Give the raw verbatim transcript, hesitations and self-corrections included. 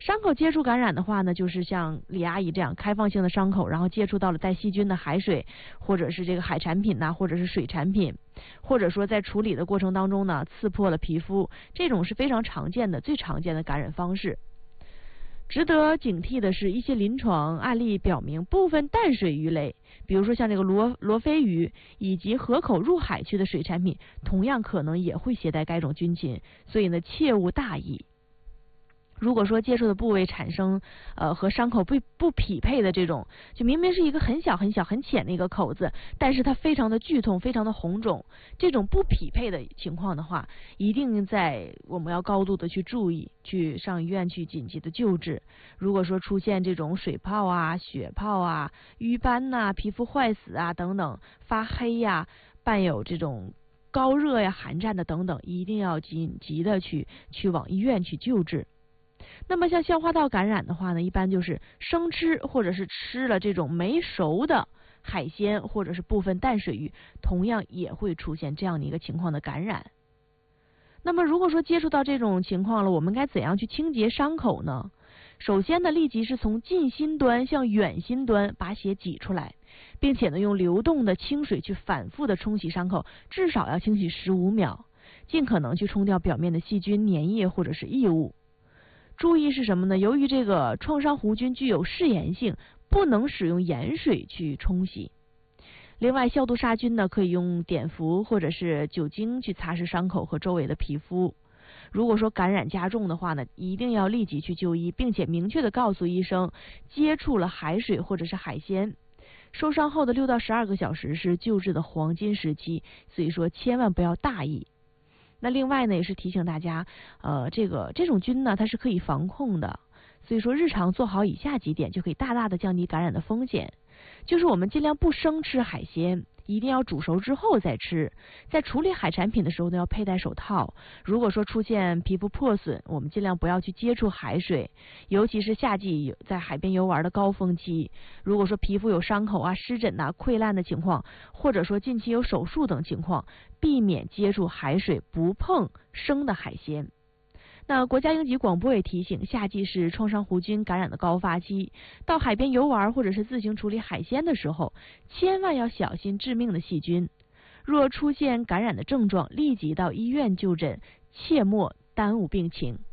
伤口接触感染的话呢，就是像李阿姨这样开放性的伤口，然后接触到了带细菌的海水，或者是这个海产品呐、啊，或者是水产品，或者说在处理的过程当中呢，刺破了皮肤，这种是非常常见的、最常见的感染方式。值得警惕的是，一些临床案例表明，部分淡水鱼类，比如说像这个罗罗非鱼以及河口入海区的水产品，同样可能也会携带该种菌群，所以呢，切勿大意。如果说接触的部位产生呃和伤口不不匹配的这种，就明明是一个很小很小很浅的一个口子，但是它非常的剧痛，非常的红肿，这种不匹配的情况的话，一定在我们要高度的去注意，去上医院去紧急的救治。如果说出现这种水泡啊、血泡啊、瘀斑呐、啊、皮肤坏死啊等等，发黑呀、啊，伴有这种高热呀、寒战的等等，一定要紧急的去去往医院去救治。那么像消化道感染的话呢，一般就是生吃或者是吃了这种没熟的海鲜或者是部分淡水鱼，同样也会出现这样的一个情况的感染。那么如果说接触到这种情况了，我们该怎样去清洁伤口呢？首先呢，立即是从近心端向远心端把血挤出来，并且呢用流动的清水去反复的冲洗伤口，至少要清洗十五秒，尽可能去冲掉表面的细菌、粘液或者是异物。注意是什么呢？由于这个创伤弧菌具有嗜盐性，不能使用盐水去冲洗。另外，消毒杀菌呢，可以用碘伏或者是酒精去擦拭伤口和周围的皮肤。如果说感染加重的话呢，一定要立即去就医，并且明确的告诉医生接触了海水或者是海鲜。受伤后的六到十二个小时是救治的黄金时期，所以说千万不要大意。那另外呢，也是提醒大家，呃，这个这种菌呢，它是可以防控的，所以说日常做好以下几点，就可以大大的降低感染的风险。就是我们尽量不生吃海鲜，一定要煮熟之后再吃。在处理海产品的时候呢，要佩戴手套。如果说出现皮肤破损，我们尽量不要去接触海水，尤其是夏季在海边游玩的高峰期。如果说皮肤有伤口啊、湿疹呐、溃烂的情况，或者说近期有手术等情况，避免接触海水，不碰生的海鲜。那国家应急广播也提醒，夏季是创伤弧菌感染的高发期，到海边游玩或者是自行处理海鲜的时候，千万要小心致命的细菌。若出现感染的症状，立即到医院就诊，切莫耽误病情。